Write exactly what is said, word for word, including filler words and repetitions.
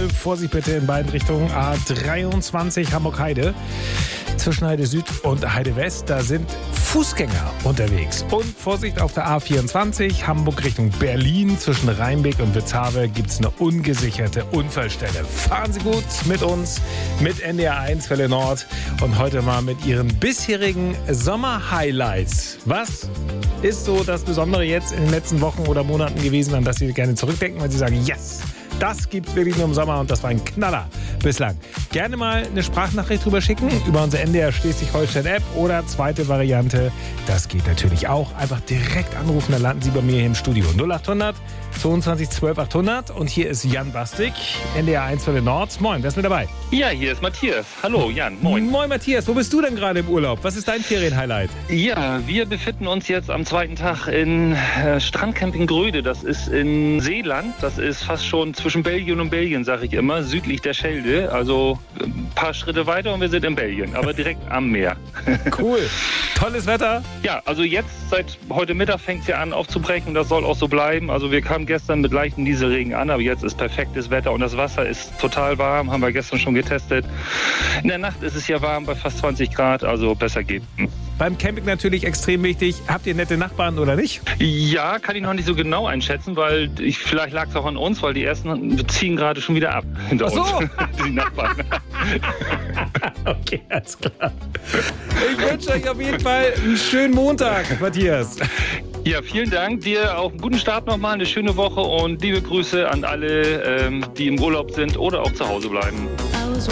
zwölf. Vorsicht bitte in beiden Richtungen. A dreiundzwanzig Hamburg-Heide. Zwischen Heide Süd und Heide West, da sind Fußgänger unterwegs. Und Vorsicht auf der A vierundzwanzig, Hamburg Richtung Berlin. Zwischen Rheinbeck und Witzhavel gibt es eine ungesicherte Unfallstelle. Fahren Sie gut mit uns, mit N D R eins Welle Nord und heute mal mit Ihren bisherigen Sommer-Highlights. Was ist so das Besondere jetzt in den letzten Wochen oder Monaten gewesen, an das Sie gerne zurückdenken, weil Sie sagen, yes, das gibt's wirklich nur im Sommer und das war ein Knaller bislang. Gerne mal eine Sprachnachricht drüber schicken über unsere N D R Schleswig-Holstein-App oder zweite Variante, das geht natürlich auch. Einfach direkt anrufen, dann landen Sie bei mir hier im Studio. null acht hundert zweiundzwanzig zwölf achthundert und hier ist Jan Bastik, N D R eins Welle Nord. Moin, wer ist mit dabei? Ja, hier ist Matthias. Hallo Jan, moin. Moin Matthias, wo bist du denn gerade im Urlaub? Was ist dein Ferienhighlight? Ja, wir befinden uns jetzt am zweiten Tag in äh, Strandcamping Gröde. Das ist in Seeland. Das ist fast schon zwischen Belgien und Belgien, sage ich immer, südlich der Schelde. Also ein paar Schritte weiter und wir sind in Belgien, aber direkt am Meer. Cool. Tolles Wetter? Ja, also jetzt, seit heute Mittag fängt es ja an aufzubrechen. Das soll auch so bleiben. Also wir kamen gestern mit leichten Nieselregen an, aber jetzt ist perfektes Wetter und das Wasser ist total warm. Haben wir gestern schon getestet. In der Nacht ist es ja warm bei fast zwanzig Grad, also besser geht. Beim Camping natürlich extrem wichtig. Habt ihr nette Nachbarn oder nicht? Ja, kann ich noch nicht so genau einschätzen, weil ich, vielleicht lag es auch an uns, weil die ersten ziehen gerade schon wieder ab hinter Ach so. uns. Die Nachbarn. Okay, alles klar. Ich wünsche euch auf jeden Fall einen schönen Montag, Matthias. Ja, vielen Dank. Dir auch einen guten Start nochmal, eine schöne Woche und liebe Grüße an alle, ähm, die im Urlaub sind oder auch zu Hause bleiben.